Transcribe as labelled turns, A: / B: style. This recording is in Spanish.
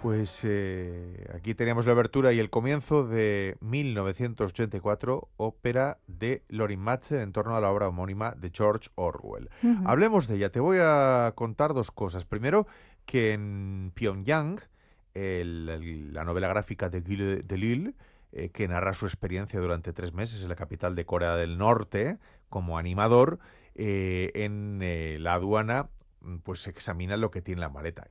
A: Pues aquí teníamos la abertura y el comienzo de 1984, ópera de Lorin Maazel en torno a la obra homónima de George Orwell.
B: Ujú.
A: Hablemos de ella. Te voy a contar dos cosas. Primero, que en Pyongyang, la novela gráfica de Gilles Delisle, que narra su experiencia durante 3 meses en la capital de Corea del Norte como animador, en la aduana pues se examina lo que tiene la maleta.